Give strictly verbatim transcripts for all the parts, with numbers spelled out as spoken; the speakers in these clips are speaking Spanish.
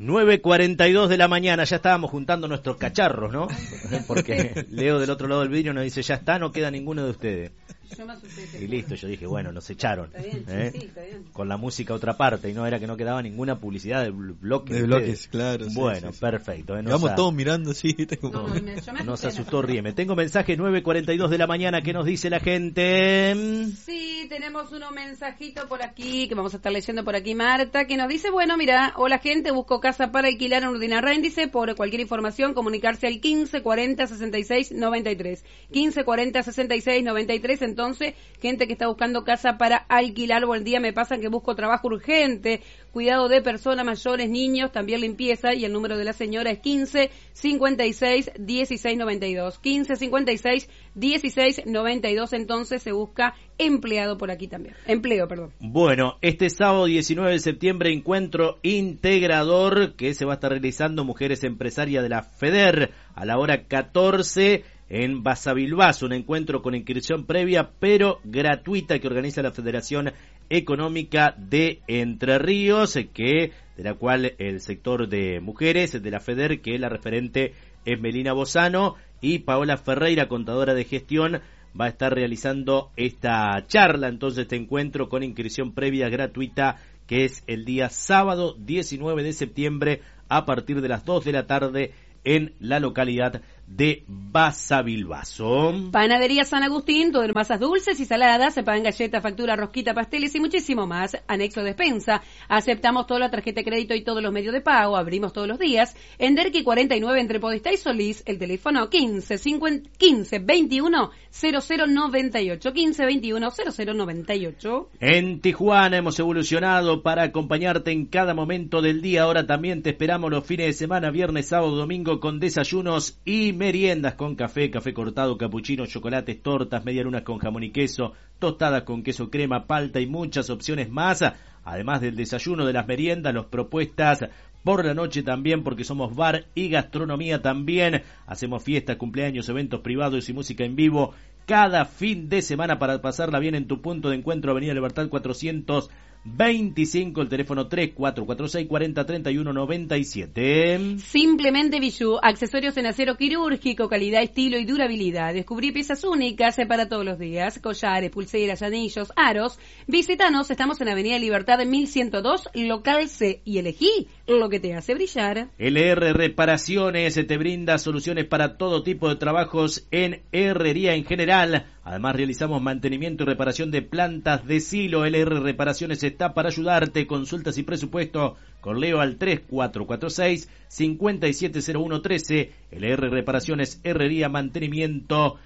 nueve cuarenta y dos de la mañana, ya estábamos juntando nuestros cacharros, ¿no? Porque Leo del otro lado del vidrio nos dice, ya está, no queda ninguno de ustedes. Yo me asusté. Y listo, yo dije, bueno, nos echaron. Está bien, ¿eh? sí, sí, está bien. Con la música a otra parte, y no era que no quedaba ninguna publicidad de bloques. De bloques, claro. Bueno, sí, sí, perfecto. ¿eh? Nos Vamos a... todos mirando, sí. Tengo... No, no, me, yo me Nos asusté, asustó Rieme. Tengo mensaje nueve cuarenta y dos de la mañana, ¿qué nos dice la gente? Sí, tenemos un mensajito por aquí, que vamos a estar leyendo por aquí, Marta, que nos dice, bueno, mira, hola gente, busco casa para alquilar en Urdinarraíndice, por cualquier información, comunicarse al quince cuarenta sesenta y seis noventa y tres. quince cuarenta sesenta y seis noventa y tres, entonces, gente que está buscando casa para alquilar, buen día, me pasan que busco trabajo urgente, cuidado de personas mayores, niños, también limpieza, y el número de la señora es quince cincuenta y seis dieciséis noventa y dos. quince cincuenta y seis dieciséis noventa y dos, entonces se busca empleado por aquí también. Empleo, perdón. Bueno, este sábado diecinueve de septiembre, encuentro integrador que se va a estar realizando Mujeres Empresarias de la FEDER a la hora catorce en Basavilbaso, un encuentro con inscripción previa pero gratuita que organiza la Federación Económica de Entre Ríos, que de la cual el sector de mujeres de la FEDER, que la referente es Melina Bozano, y Paola Ferreira, contadora de gestión, va a estar realizando esta charla, entonces este encuentro con inscripción previa gratuita, que es el día sábado diecinueve de septiembre a partir de las dos de la tarde en la localidad de Basavilbaso. Panadería San Agustín, todo en masas dulces y saladas, se pagan galletas, factura, rosquita, pasteles y muchísimo más. Anexo despensa, aceptamos toda la tarjeta de crédito y todos los medios de pago, abrimos todos los días. En Derqui cuarenta y nueve entre Podestá y Solís, el teléfono quince cincuenta, quince veintiuno cero cero noventa y ocho, quince veintiuno cero cero noventa y ocho. En Tijuana hemos evolucionado para acompañarte en cada momento del día. Ahora también te esperamos los fines de semana, viernes, sábado, domingo, con desayunos y meriendas con café, café cortado, capuchinos, chocolates, tortas, medialunas con jamón y queso, tostadas con queso crema, palta y muchas opciones más. Además del desayuno, de las meriendas, las propuestas por la noche también, porque somos bar y gastronomía también. Hacemos fiestas, cumpleaños, eventos privados y música en vivo cada fin de semana para pasarla bien en tu punto de encuentro, Avenida Libertad cuatrocientos veinticinco, el teléfono tres cuatro cuatro seis cuarenta treinta y uno noventa y siete. Simplemente Bijou, accesorios en acero quirúrgico, calidad, estilo y durabilidad. Descubrí piezas únicas para todos los días, collares, pulseras, anillos, aros. Visítanos, estamos en Avenida Libertad mil ciento dos, local C, y elegí lo que te hace brillar. L R Reparaciones te brinda soluciones para todo tipo de trabajos en herrería en general. Además realizamos mantenimiento y reparación de plantas de silo. L R Reparaciones está para ayudarte. Consultas y presupuesto con Leo al tres cuatro cuatro seis cinco siete cero uno uno tres. L R Reparaciones, herrería, mantenimiento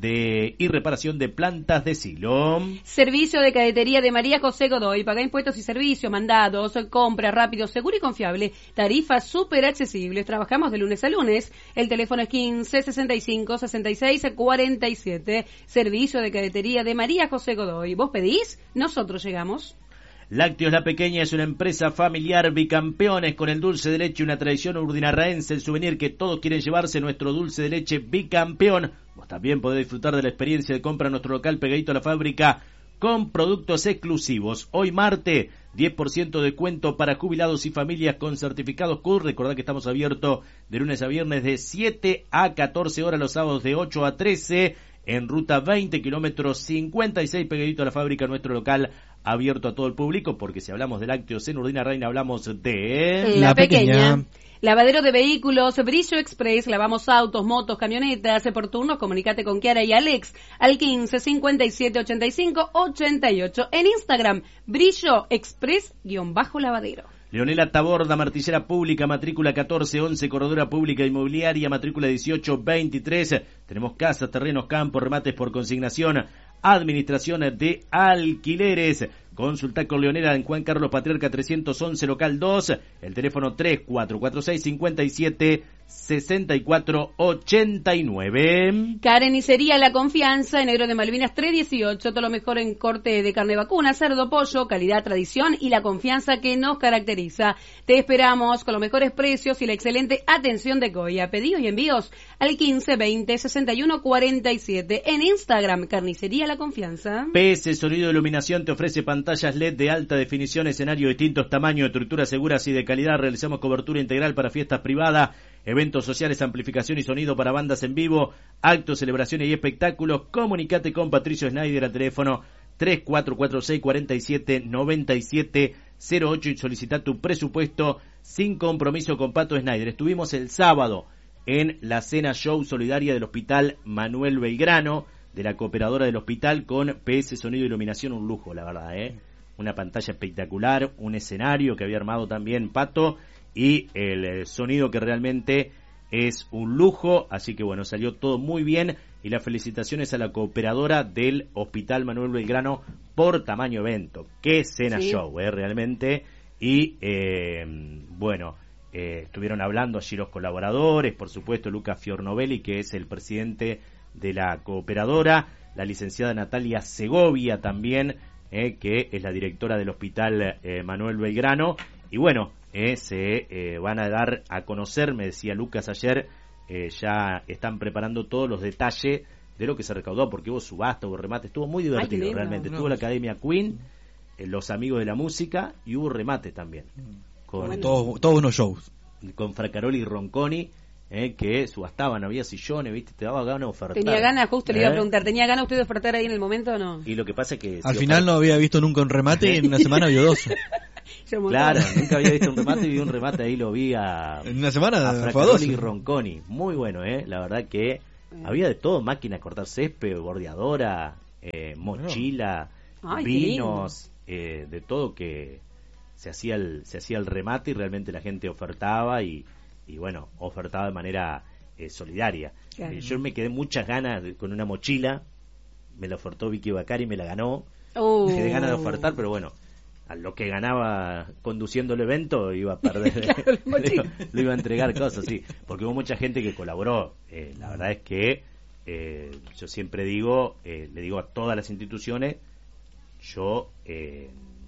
de y reparación de plantas de silo. Servicio de cadetería de María José Godoy. Paga impuestos y servicios, mandados, compra rápido, seguro y confiable. Tarifas súper accesibles. Trabajamos de lunes a lunes. El teléfono es quince sesenta y cinco sesenta y seis cuarenta y siete. Servicio de cadetería de María José Godoy. ¿Vos pedís? Nosotros llegamos. Lácteos La Pequeña es una empresa familiar, bicampeones con el dulce de leche, una tradición urdinarraense, el souvenir que todos quieren llevarse, nuestro dulce de leche bicampeón. Vos también podés disfrutar de la experiencia de compra en nuestro local pegadito a la fábrica con productos exclusivos. Hoy martes, diez por ciento de descuento para jubilados y familias con certificados C U R. Recordad que estamos abiertos de lunes a viernes de siete a catorce horas, los sábados de ocho a trece. En ruta veinte, kilómetros cincuenta y seis, pegadito a la fábrica, nuestro local abierto a todo el público, porque si hablamos de lácteos en Urdinarrain hablamos de... La Pequeña. Lavadero de vehículos, Brillo Express, lavamos autos, motos, camionetas, por turnos, comunicate con Kiara y Alex al quince cincuenta y siete ochenta y cinco ochenta y ocho. En Instagram, Brillo Express, guión bajo lavadero. Leonela Taborda, martillera pública, matrícula catorce once, corredora pública inmobiliaria, matrícula dieciocho veintitrés. Tenemos casas, terrenos, campos, remates por consignación, administración de alquileres. Consulta con Leonela en Juan Carlos Patriarca trescientos once, local dos, el teléfono tres cuatro cuatro seis cinco siete seis cuatro ocho nueve. Carnicería La Confianza, en Negro de Malvinas trescientos dieciocho, todo lo mejor en corte de carne vacuna, cerdo, pollo, calidad, tradición y la confianza que nos caracteriza. Te esperamos con los mejores precios y la excelente atención de Goya. Pedidos y envíos al quince veinte sesenta y uno cuarenta y siete. En Instagram, Carnicería La Confianza. P S Sonido Iluminación te ofrece pantalla pantallas L E D de alta definición, escenario de distintos tamaños, estructuras seguras y de calidad. Realizamos cobertura integral para fiestas privadas, eventos sociales, amplificación y sonido para bandas en vivo, actos, celebraciones y espectáculos. Comunicate con Patricio Schneider al teléfono tres cuatro cuatro seis cuatro siete nueve siete cero ocho y solicita tu presupuesto sin compromiso con Pato Schneider. Estuvimos el sábado en la cena show solidaria del Hospital Manuel Belgrano, de la cooperadora del hospital, con P S Sonido e Iluminación, un lujo, la verdad, ¿eh? Una pantalla espectacular, un escenario que había armado también Pato y el sonido que realmente es un lujo, así que bueno, salió todo muy bien y las felicitaciones a la cooperadora del Hospital Manuel Belgrano por tamaño evento. Qué cena sí. show, ¿eh? Realmente, y eh, bueno, eh, estuvieron hablando allí los colaboradores, por supuesto Luca Fiornovelli, que es el presidente de la cooperadora, la licenciada Natalia Segovia también, eh, que es la directora del Hospital eh, Manuel Belgrano, y bueno, eh, se eh, van a dar a conocer, me decía Lucas ayer, eh, ya están preparando todos los detalles de lo que se recaudó, porque hubo subasta, hubo remate, estuvo muy divertido. Ay, realmente, no. Estuvo la Academia Queen, eh, los amigos de la música, y hubo remate también. Con bueno, todos, todos unos shows. Con Fracaroli y Ronconi, Eh, que subastaban, había sillones, ¿viste? Te daba ganas de ofertar. Tenía ganas, justo le iba a preguntar, ¿tenía ganas usted de ofertar ahí en el momento o no? Y lo que pasa es que... Al si final oferta... no había visto nunca un remate y en una semana vio dos. Claro, nunca había visto un remate y vi un remate ahí, lo vi a... En una semana a Fracaroli y Ronconi. Muy bueno, ¿eh? La verdad que bueno. Había de todo, máquina de cortar césped, bordeadora, eh, mochila, Ay, vinos, eh, de todo que se hacía el se hacía el remate y realmente la gente ofertaba y... y bueno, ofertaba de manera eh, solidaria. Claro. Eh, yo me quedé muchas ganas de, con una mochila, me la ofertó Vicky Bacari, me la ganó, uh. me quedé ganas de ofertar, pero bueno, a lo que ganaba conduciendo el evento iba a perder, claro, lo, lo iba a entregar cosas, sí, porque hubo mucha gente que colaboró. Eh, la verdad es que eh, yo siempre digo, eh, le digo a todas las instituciones, yo eh,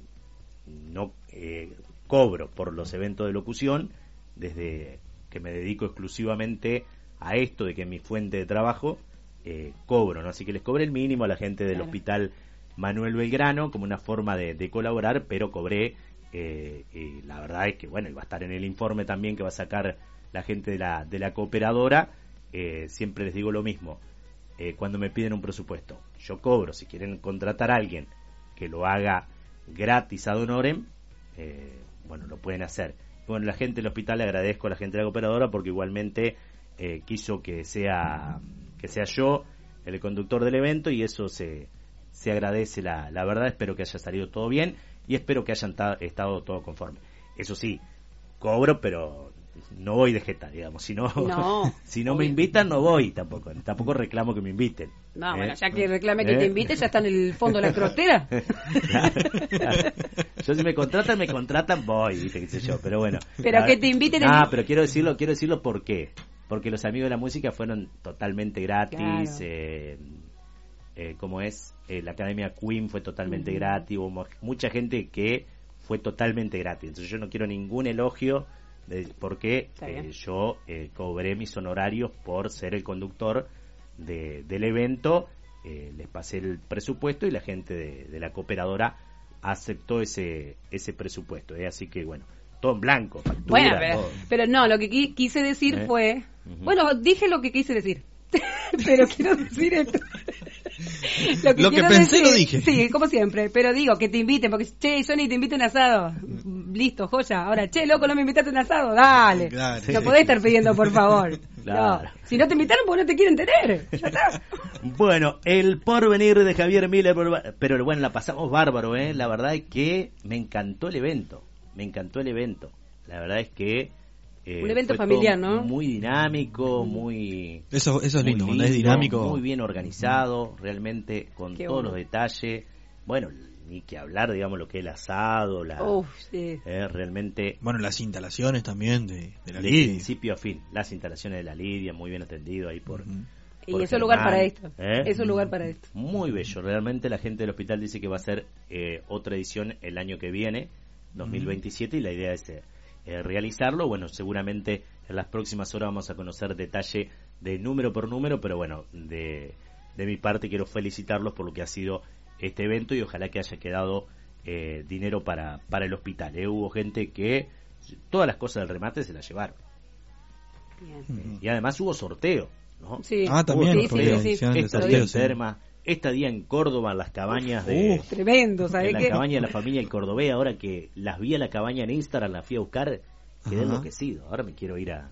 no eh, cobro por los eventos de locución, desde que me dedico exclusivamente a esto, de que es mi fuente de trabajo, eh, cobro, ¿no? Así que les cobré el mínimo a la gente del claro. Hospital Manuel Belgrano como una forma de, de colaborar, pero cobré, eh, y la verdad es que, bueno, iba a estar en el informe también que va a sacar la gente de la, de la cooperadora. Eh, siempre les digo lo mismo, eh, cuando me piden un presupuesto, yo cobro. Si quieren contratar a alguien que lo haga gratis ad honorem, eh, bueno, lo pueden hacer. Bueno, la gente del hospital, le agradezco a la gente de la cooperadora porque igualmente eh, quiso que sea que sea yo el conductor del evento y eso se se agradece, la, la verdad. Espero que haya salido todo bien y espero que hayan ta- estado todo conforme. Eso sí, cobro, pero no voy de jeta, digamos. Si no, no si no me invitan, no voy tampoco. Tampoco reclamo que me inviten. No, ¿eh? Bueno, ya que reclame que ¿Eh? te invite, ya está en el fondo de la crotera. Claro, claro. Yo si me contratan, me contratan, voy, ¿viste? Qué sé yo, pero bueno. Pero que te inviten. Ah, en... pero quiero decirlo, quiero decirlo por qué. Porque los amigos de la música fueron totalmente gratis. Claro. Eh, eh, como es, eh, la Academia Queen fue totalmente uh-huh. gratis. Hubo mucha gente que fue totalmente gratis. Entonces yo no quiero ningún elogio de, porque eh, yo eh, cobré mis honorarios por ser el conductor de, del evento. Eh, les pasé el presupuesto y la gente de, de la cooperadora aceptó ese ese presupuesto, ¿eh? Así que bueno, todo en blanco, factura, bueno, pero, pero no, lo que qui- quise decir ¿Eh? fue, uh-huh. bueno, dije lo que quise decir, pero quiero decir esto. Lo que, lo que pensé decir, lo dije. Sí, como siempre, pero digo, que te inviten, porque, che, Sony, te invito a un asado. Listo, joya. Ahora, che, loco, no me invitaste a un asado. Dale. Claro. No podés estar pidiendo, por favor. Claro. No. Si no te invitaron, pues no te quieren tener. Ya está. Bueno, el porvenir de Javier Miller, pero bueno, la pasamos bárbaro, ¿eh? La verdad es que me encantó el evento. Me encantó el evento. La verdad es que Eh, un evento familiar, ¿no? Muy dinámico, muy... Eso, eso es muy lindo, lindo, es dinámico. Muy bien organizado, realmente con Qué todos bueno. los detalles. Bueno, ni que hablar, digamos, lo que es el asado, la... Uf, sí. eh, realmente... Bueno, las instalaciones también de, de la de Lidia. principio a fin, las instalaciones de la Lidia, muy bien atendido ahí por... Uh-huh. Y es un lugar para esto. ¿Eh? Es un lugar para esto. Muy bello, realmente la gente del hospital dice que va a ser eh, otra edición el año que viene, dos mil veintisiete, uh-huh. y la idea es... Eh, Eh, realizarlo. Bueno, seguramente en las próximas horas vamos a conocer detalle de número por número, pero bueno, de, de mi parte quiero felicitarlos por lo que ha sido este evento y ojalá que haya quedado eh, dinero para, para el hospital. Eh. Hubo gente que todas las cosas del remate se las llevaron. Bien. Eh, y además hubo sorteo, ¿no? Sí. Ah, también. Sí, porque sí, sí. hicieron el Esta sorteo, día en sí. Terma, esta día en Córdoba, en las cabañas de... Uf. Tremendo, ¿sabes en la qué? cabaña de la familia El Cordobés, ahora que las vi a la cabaña en Instagram, las fui a buscar, quedé Ajá. enloquecido. Ahora me quiero ir a,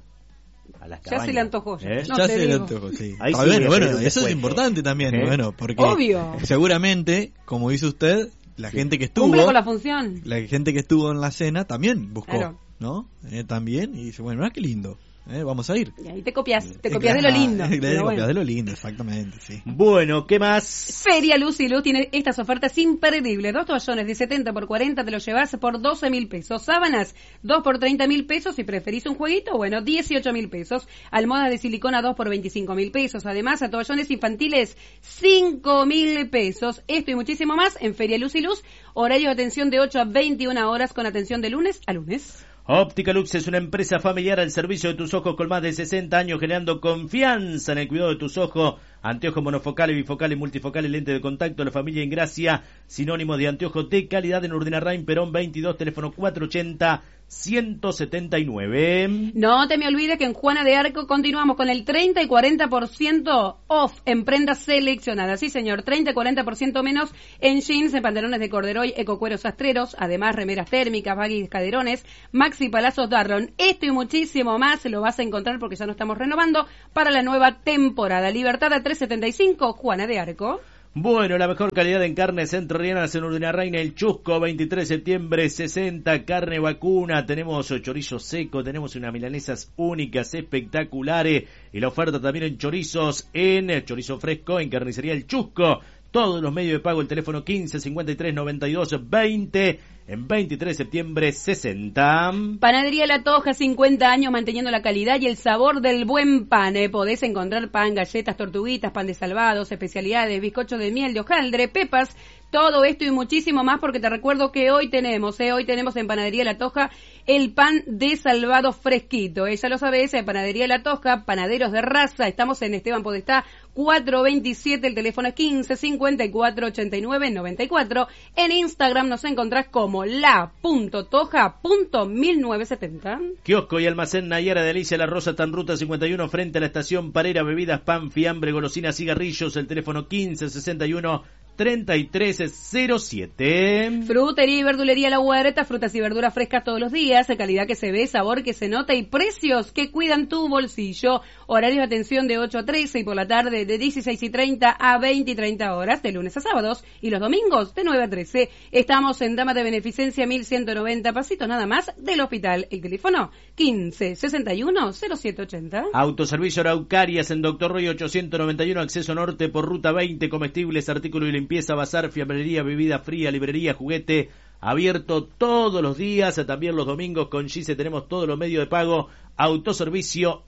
a las Ya cabañas. se le antojó. Ya. ¿Eh? No, Ya te se le digo. antojó, sí. Ahí Ah, sí voy bueno, a bueno, pedir un eso es descuento. importante también, ¿Eh? bueno, porque Obvio. seguramente, como dice usted, la Sí. gente que estuvo, Cumple con la función. la gente que estuvo en la cena también buscó, Claro. ¿no? Eh, también, y dice, bueno, mira qué lindo, eh, vamos a ir. Y ahí te copias, te Eh, copias de lo claro, lindo. te pero copias bueno. de lo lindo, exactamente, sí. Bueno, ¿qué más? Feria Luz y Luz tiene estas ofertas imperdibles. Dos toallones de setenta por cuarenta te los llevas por doce mil pesos. Sábanas, dos por treinta mil pesos. Si preferís un jueguito, bueno, dieciocho mil pesos. Almohadas de silicona, dos por veinticinco mil pesos. Además, a toallones infantiles, cinco mil pesos. Esto y muchísimo más en Feria Luz y Luz. Horario de atención de ocho a veintiuna horas con atención de lunes a lunes. Óptica Lux es una empresa familiar al servicio de tus ojos con más de sesenta años, generando confianza en el cuidado de tus ojos. Anteojos monofocales, bifocales, multifocales, lentes de contacto. La familia Ingracia, sinónimo de anteojos de calidad en Urdenarrain, Perón veintidós, teléfono cuatrocientos ochenta, ciento setenta y nueve. No te me olvides que en Juana de Arco continuamos con el treinta y cuarenta por ciento off en prendas seleccionadas. Sí, señor, treinta y cuarenta por ciento menos en jeans, en pantalones de corderoy, ecocueros sastreros, además remeras térmicas, baggies, caderones, maxi palazos Darlon. Esto y muchísimo más lo vas a encontrar porque ya nos estamos renovando para la nueva temporada. Libertad a trescientos setenta y cinco, Juana de Arco. Bueno, la mejor calidad en carnes entrerrianas en Urdenarrain, El Chusco, veintitrés de septiembre, sesenta, carne vacuna, tenemos chorizo seco, tenemos unas milanesas únicas, espectaculares, y la oferta también en chorizos, en el chorizo fresco, en carnicería El Chusco, todos los medios de pago, el teléfono quince, cincuenta y tres, noventa y dos, veinte, en veintitrés de septiembre, sesenta. Panadería La Toja, cincuenta años manteniendo la calidad y el sabor del buen pan. Eh, podés encontrar pan, galletas, tortuguitas, pan de salvados, especialidades, bizcocho de miel de hojaldre, pepas, todo esto y muchísimo más, porque te recuerdo que hoy tenemos, eh, hoy tenemos en Panadería La Toja el pan de salvado fresquito. Eh, ya lo sabés, en Panadería La Toja, panaderos de raza, estamos en Esteban Podestá, cuatrocientos veintisiete, el teléfono es quince, cincuenta y cuatro, ochenta y nueve, noventa y cuatro. En Instagram nos encontrás como la punto toja punto mil novecientos setenta. Kiosco y almacén Nayara de Alicia La Rosa, está en ruta cincuenta y uno, frente a la estación Parera, bebidas, pan, fiambre, golosinas, cigarrillos, el teléfono quince, sesenta y uno, treinta y tres cero siete. Frutería y verdulería La Huerta, frutas y verduras frescas todos los días, calidad que se ve, sabor que se nota y precios que cuidan tu bolsillo. Horario de atención de ocho a trece y por la tarde de dieciséis y treinta a veinte y treinta horas, de lunes a sábados, y los domingos de nueve a trece. Estamos en Dama de Beneficencia mil ciento noventa, pasitos nada más del hospital. El teléfono quince, sesenta y uno, cero siete ochenta. Autoservicio Araucarias en Doctor Roy ochocientos noventa y uno, acceso norte por ruta veinte, comestibles, artículos y limpieza, bazar, fiambrería, bebida fría, librería, juguete, abierto todos los días, también los domingos con Gise tenemos todos los medios de pago. Autoservicio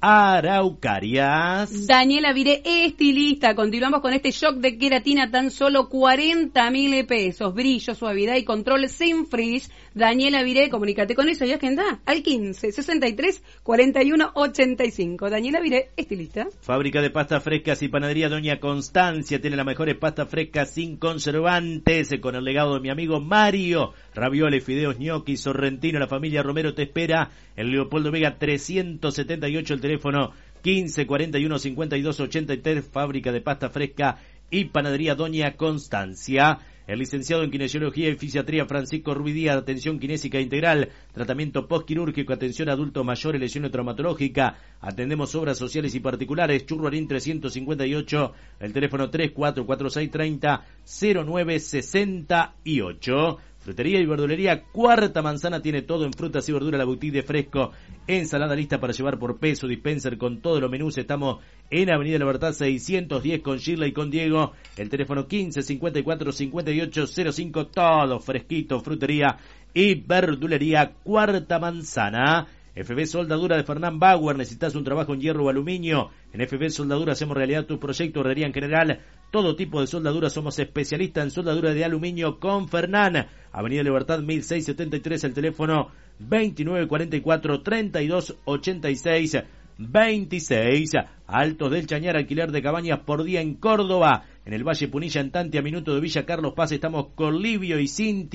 Araucarias. Daniela Viré, estilista. Continuamos con este shock de queratina, tan solo cuarenta mil pesos. Brillo, suavidad y control sin frizz. Daniela Viré, comunícate con eso y agenda al quince, sesenta y tres, cuarenta y uno, ochenta y cinco. Daniela Viré, estilista. Fábrica de pastas frescas y panadería Doña Constancia tiene las mejores pastas frescas sin conservantes, con el legado de mi amigo Mario. Ravioles, fideos, gnocchi, sorrentino, la familia Romero te espera en Leopoldo Vega trescientos setenta y ocho, el teléfono quince, cuarenta y uno, cincuenta y dos, ochenta y tres. Fábrica de pasta fresca y panadería Doña Constancia. El licenciado en Kinesiología y Fisiatría Francisco Ruidía, atención kinésica integral, tratamiento postquirúrgico, atención a adultos mayores, lesiones traumatológicas, atendemos obras sociales y particulares. Churruarín trescientos cincuenta y ocho, el teléfono tres cuatro cuatro seis, treinta, cero nueve sesenta y ocho. Frutería y verdulería Cuarta Manzana tiene todo en frutas y verduras, la boutique de fresco, ensalada lista para llevar por peso, dispenser con todos los menús. Estamos en Avenida Libertad seiscientos diez con Shirley y con Diego, el teléfono quince, cincuenta y cuatro, cincuenta y ocho, cero cinco, todo fresquito. Frutería y verdulería Cuarta Manzana. F B Soldadura de Fernán Bauer, necesitas un trabajo en hierro o aluminio. En F B Soldadura hacemos realidad tus proyectos, herrería en general, todo tipo de soldadura, somos especialistas en soldadura de aluminio con Fernán. Avenida Libertad mil seiscientos setenta y tres, el teléfono veintinueve cuarenta y cuatro, treinta y dos ochenta y seis veintiséis. Altos del Chañar, alquiler de cabañas por día en Córdoba, en el Valle Punilla, en Tanti, a minuto de Villa Carlos Paz. Estamos con Livio y Cintia.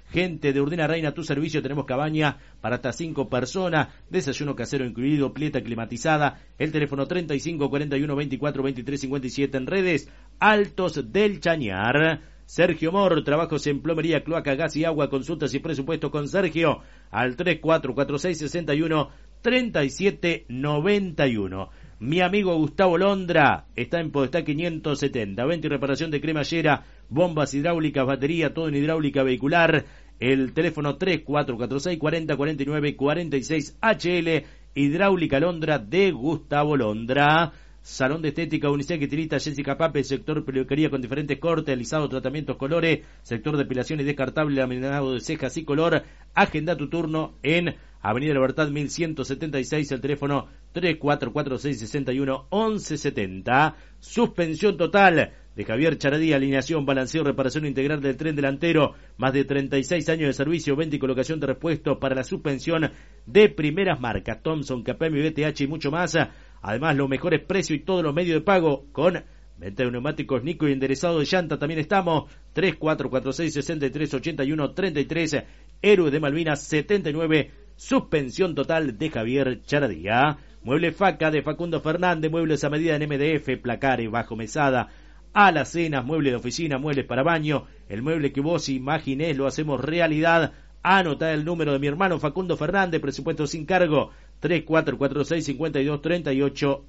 Gente de Urdina Reina, a tu servicio, tenemos cabaña para hasta cinco personas, desayuno casero incluido, pileta climatizada, el teléfono treinta y cinco cuarenta y uno veinticuatro veintitrés cincuenta y siete, en redes, Altos del Chañar. Sergio Mor, trabajos en plomería, cloaca, gas y agua, consultas y presupuestos con Sergio al tres cuatro cuatro seis seis uno tres siete nueve uno. Mi amigo Gustavo Londra está en Podestá quinientos setenta, venta y reparación de cremallera, bombas hidráulicas, batería, todo en hidráulica vehicular. El teléfono tres cuatro cuatro seis cuarenta cuarenta y nueve cuarenta y seis, H L Hidráulica Londra de Gustavo Londra. Salón de Estética, Unisex, Estilista Jessica Pape, sector peluquería con diferentes cortes, alisado, tratamientos, colores, sector depilación y descartable, laminado de cejas y color. Agenda tu turno en Avenida Libertad mil ciento setenta y seis, el teléfono tres cuatro cuatro seis seis uno once setenta. Suspensión total de Javier Charadí, alineación, balanceo, reparación integral del tren delantero, más de treinta y seis años de servicio, venta y colocación de repuestos para la suspensión de primeras marcas, Thompson, K P M, B T H y mucho más. Además, los mejores precios y todos los medios de pago con venta de neumáticos Nico y enderezado de llanta. También estamos tres cuatro cuatro seis seis tres ocho uno tres tres, Héroes de Malvinas setenta y nueve, suspensión total de Javier Charadía. Mueble Faca de Facundo Fernández, muebles a medida en M D F, placares, bajo mesada, alacenas, muebles de oficina, muebles para baño. El mueble que vos imaginés lo hacemos realidad. Anotá el número de mi hermano Facundo Fernández, presupuesto sin cargo, tres cuatro cuatro seis cinco dos tres ocho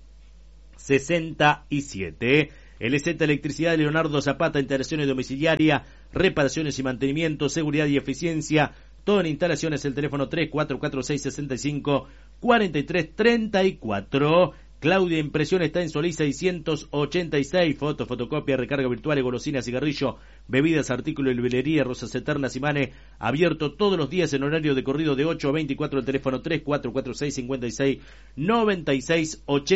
seis siete. L Z Electricidad de Leonardo Zapata, instalaciones domiciliarias, reparaciones y mantenimiento, seguridad y eficiencia, todo en instalaciones. El teléfono tres cuatro cuatro seis seis cinco cuatro tres tres cuatro. Claudia Impresión está en Solís seiscientos ochenta y seis, foto, fotocopia, recarga virtual, golosinas, cigarrillo, bebidas, artículos de librería, rosas eternas, imanes, abierto todos los días en horario de corrido de ocho a veinticuatro, el teléfono tres cuatro cuatro seis cinco seis nueve seis ocho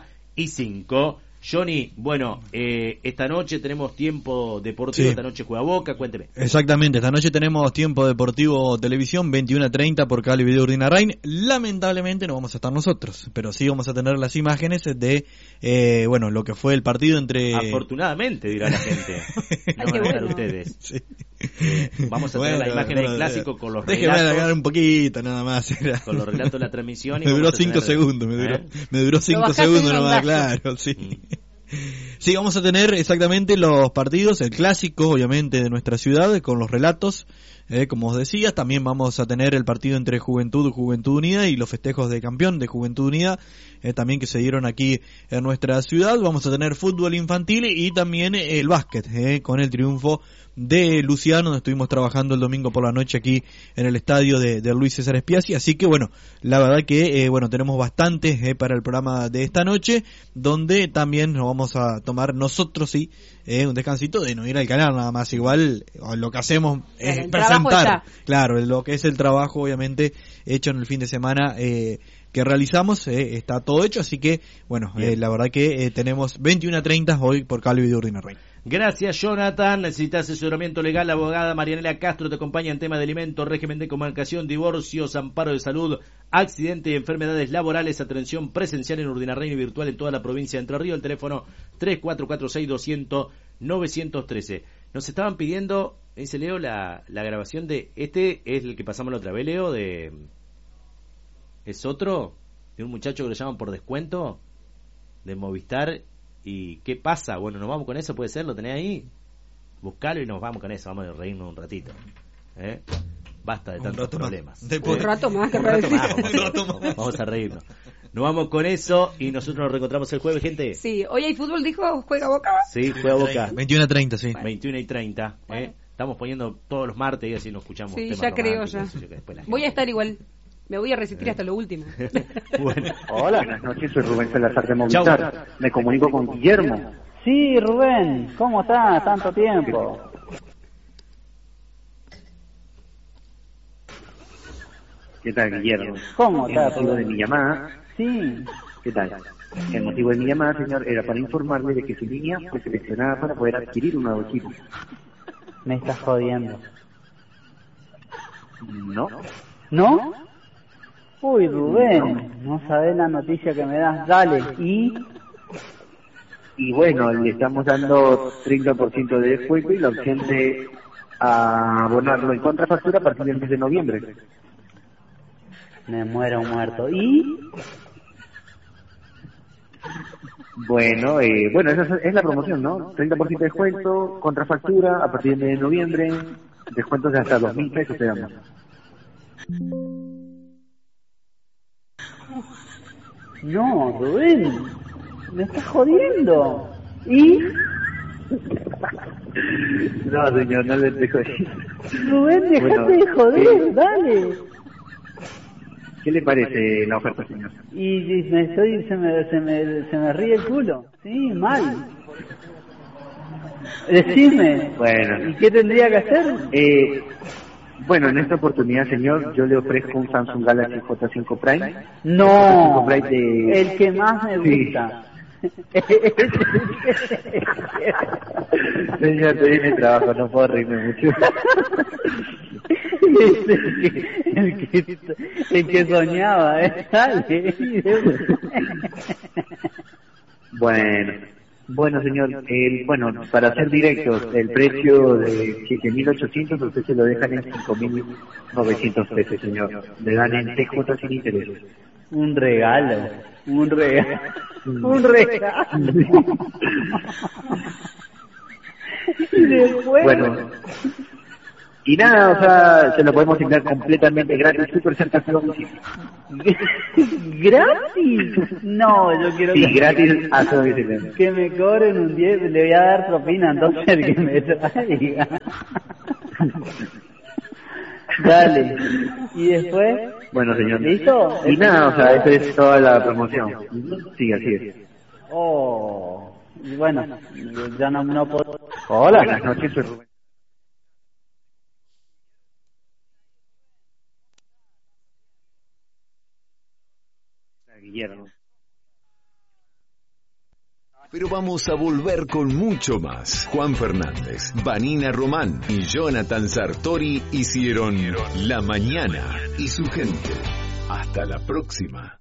cinco. Johnny, bueno, eh, esta noche tenemos tiempo deportivo, sí. Esta noche juega Boca, cuénteme. Exactamente, esta noche tenemos tiempo deportivo televisión, veintiuno a treinta por Cable Video Urdina Rain. Lamentablemente no vamos a estar nosotros, pero sí vamos a tener las imágenes de, eh, bueno, lo que fue el partido entre... Afortunadamente, dirá la gente. No van a estar ustedes. Sí. Eh, vamos a tener bueno, la imagen del clásico con los relatos. Déjeme alargar un poquito, nada más. Era... Con los relatos de la transmisión. Y me duró cinco tener... segundos, me duró, ¿eh? me duró cinco segundos nomás, claro, sí. Mm. Sí, vamos a tener exactamente los partidos, el clásico, obviamente, de nuestra ciudad, con los relatos, eh, como os decía. También vamos a tener el partido entre Juventud y Juventud Unida y los festejos de campeón de Juventud Unida, eh, también que se dieron aquí en nuestra ciudad. Vamos a tener fútbol infantil y también el básquet, eh, con el triunfo de Luciano, donde estuvimos trabajando el domingo por la noche aquí en el estadio de, de Luis César Spiazzi. Así que bueno, la verdad que eh, bueno, tenemos bastante eh, para el programa de esta noche, donde también nos vamos a tomar nosotros sí eh, un descansito de no ir al canal nada más. Igual lo que hacemos es el presentar, claro, lo que es el trabajo obviamente hecho en el fin de semana eh, que realizamos, eh, está todo hecho. Así que bueno, eh, la verdad que eh, tenemos veintiuno a treinta hoy por Cable Video Urdina Rain. Gracias, Jonathan. Necesitas asesoramiento legal, la abogada Marianela Castro te acompaña en tema de alimentos, régimen de comunicación, divorcios, amparo de salud, accidente y enfermedades laborales, atención presencial en Urdina Rein y virtual en toda la provincia de Entre Ríos. El teléfono tres cuatro cuatro seis dos cero cero nueve uno tres. Nos estaban pidiendo, dice Leo, la, la grabación de este, es el que pasamos la otra vez, Leo, de... ¿Es otro? De un muchacho que lo llaman por descuento, de Movistar. ¿Y qué pasa? Bueno, nos vamos con eso, puede ser, lo tenés ahí. Buscalo y nos vamos con eso, vamos a reírnos un ratito. ¿Eh? Basta de tantos problemas. ¿Eh? Un rato más, que un rato más, vamos, un rato más. Vamos a reírnos. Nos vamos con eso y nosotros nos reencontramos el jueves, gente. Sí, hoy hay fútbol, dijo, ¿juega Boca? Sí, juega Boca. veintiuno a treinta, sí. veintiuno y treinta, bueno. ¿eh? Estamos poniendo todos los martes y así nos escuchamos. Sí, ya creo, ya. Voy a estar igual. Me voy a resistir hasta lo último. Bueno. Hola, buenas noches, soy Rubén Salazar de Movistar. Chau. Me comunico con Guillermo. Sí, Rubén, ¿cómo estás? Tanto tiempo. ¿Qué tal, Guillermo? ¿Cómo El estás? El motivo de mi llamada... Sí. ¿Qué tal? El motivo de mi llamada, señor, era para informarle de que su línea fue seleccionada para poder adquirir un nuevo equipo. Me estás jodiendo. ¿No? ¿No? Uy, Rubén, no sabés la noticia que me das. Dale, ¿y? Y bueno, le estamos dando treinta por ciento de descuento y la opción de a abonarlo en contrafactura a partir del mes de noviembre. Me muero muerto. ¿Y? Bueno, eh, bueno, esa es la promoción, ¿no? treinta por ciento de descuento, contrafactura a partir del mes de noviembre, descuentos de hasta dos mil pesos te damos. No, Rubén, me estás jodiendo. ¿Y? No, señor, no le estoy jodiendo. Rubén, dejate Bueno, de joder, eh, dale. ¿Qué le parece la oferta, señor? Y, y me estoy, se me, se me, se me ríe el culo. Sí, mal. Decime. Bueno. ¿Y qué tendría que hacer? Eh, bueno, en esta oportunidad, señor, yo le ofrezco un Samsung Galaxy J cinco Prime. No, J cinco Prime de... el que más me gusta. Sí. Señor, estoy en el trabajo, no puedo reírme mucho. Es el que, el que, el que soñaba, ¿eh? Dale. Bueno, bueno, señor, el, bueno, para ser directos, el precio de siete mil ochocientos usted se lo dejan en cinco mil novecientos pesos, señor. Le dan en T J sin intereses. Un regalo, un regalo, un regalo. Y después... Bueno, y nada, o sea, se lo podemos enviar completamente gratis, súper cerca a su domicilio. ¿Gratis? No, yo quiero Sí, que... gratis a su domicilio. Que me cobren un diez, le voy a dar propina, entonces el que me traiga. Dale. ¿Y después? Bueno, señor. ¿Listo? Y nada, o sea, esa es toda la promoción. Sí, así es. Oh, y bueno, ya no, no puedo... Hola. Buenas noches, soy Rubén. Guillermo. Pero vamos a volver con mucho más. Juan Fernández, Vanina Román y Jonathan Sartori hicieron La Mañana y su gente. Hasta la próxima.